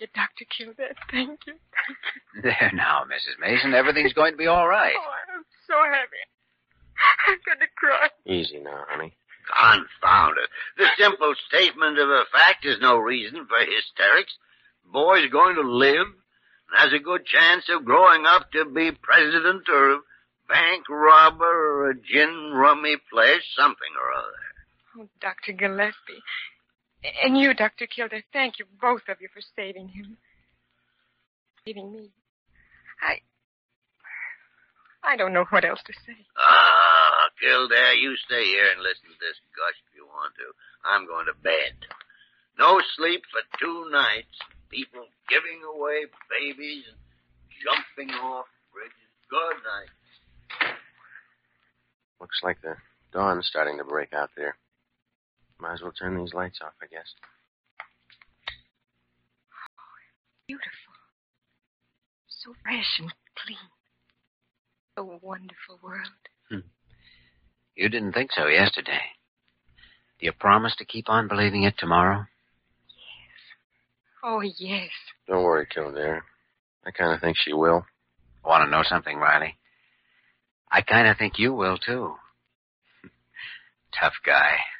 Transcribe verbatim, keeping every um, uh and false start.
you, Doctor Kildare. Thank you. Thank you. There now, Missus Mason. Everything's going to be all right. Oh, I'm so happy. I'm going to cry. Easy now, honey. Confound it. The simple statement of a fact is no reason for hysterics. The boy's going to live and has a good chance of growing up to be president or a bank robber or a gin rummy place, something or other. Oh, Doctor Gillespie. And you, Doctor Kildare, thank you, both of you, for saving him. Saving me. I... I don't know what else to say. Ah, Kildare, you stay here and listen to this gush if you want to. I'm going to bed. No sleep for two nighs. People giving away babies and jumping off bridges. Good night. Looks like the dawn's starting to break out there. Might as well turn these lights off, I guess. Oh, beautiful. So fresh and clean. A wonderful world. Hmm. You didn't think so yesterday. Do you promise to keep on believing it tomorrow? Yes. Oh, yes. Don't worry, Kildare. I kind of think she will. Want to know something, Riley? I kind of think you will, too. Tough guy.